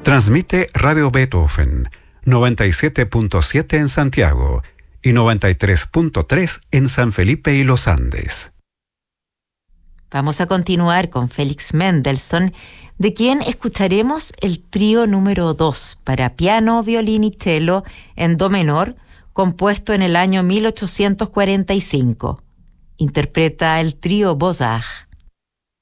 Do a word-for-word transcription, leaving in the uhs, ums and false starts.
Transmite Radio Beethoven, noventa y siete punto siete en Santiago y noventa y tres punto tres en San Felipe y Los Andes. Vamos a continuar con Félix Mendelssohn, de quien escucharemos el trío número dos para piano, violín y cello en do menor, compuesto en el año mil ochocientos cuarenta y cinco. Interpreta el trío Beaux-Arts.